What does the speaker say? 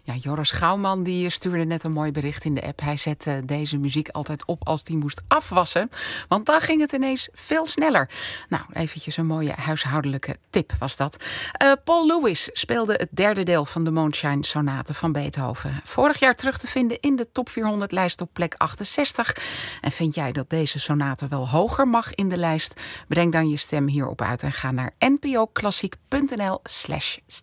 Ja, Joris Gouwman die stuurde net een mooi bericht in de app. Hij zette deze muziek altijd op als hij moest afwassen. Want dan ging het ineens veel sneller. Nou, eventjes een mooie huishoudelijke tip was dat. Paul Lewis speelde het derde deel van de Mondschein Sonate van Beethoven. Vorig jaar terug te vinden in de top 400 lijst op plek 68. En vind jij dat deze sonate wel hoger mag in de lijst? Breng dan je stem hierop uit en ga naar npoklassiek.nl/stem.